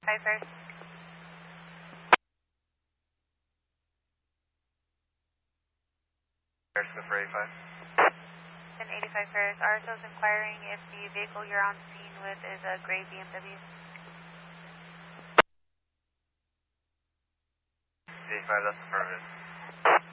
5 first. First, go for 85. 1085 first. RSO's inquiring if the vehicle you're on scene with is a gray BMW. 85, that's affirmative.